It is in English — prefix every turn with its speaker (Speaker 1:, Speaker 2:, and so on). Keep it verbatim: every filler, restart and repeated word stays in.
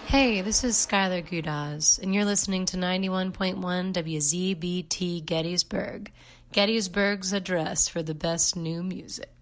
Speaker 1: Hey, this is Skylar Gudaz, and you're listening to ninety-one point one W Z B T Gettysburg, Gettysburg's address for the best new music.